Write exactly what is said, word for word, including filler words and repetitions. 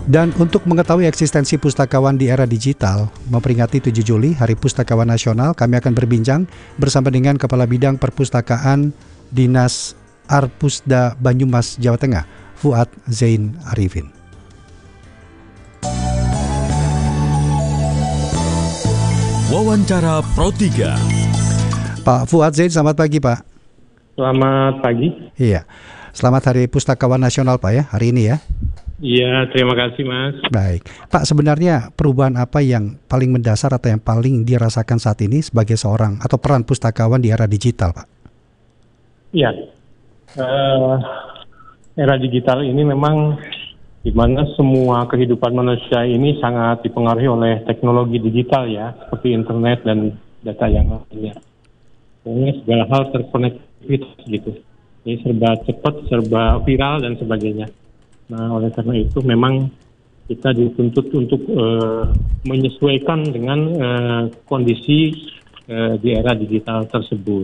Dan untuk mengetahui eksistensi pustakawan di era digital, memperingati tujuh Juli, Hari Pustakawan Nasional, kami akan berbincang bersama dengan Kepala Bidang Perpustakaan Dinas Arpusda Banyumas, Jawa Tengah, Fuad Zain Arifin. Wawancara Pro tiga. Pak Fuad Zain, selamat pagi Pak. Selamat pagi. Iya, selamat Hari Pustakawan Nasional Pak ya, hari ini ya. Iya, terima kasih Mas. Baik, Pak, sebenarnya perubahan apa yang paling mendasar atau yang paling dirasakan saat ini sebagai seorang atau peran pustakawan di era digital, Pak? Iya, uh, era digital ini memang di mana semua kehidupan manusia ini sangat dipengaruhi oleh teknologi digital ya, seperti internet dan data yang lainnya. Pokoknya segala hal terkonektivitas gitu. Jadi serba cepat, serba viral dan sebagainya. Nah, oleh karena itu memang kita dituntut untuk uh, menyesuaikan dengan uh, kondisi uh, di era digital tersebut.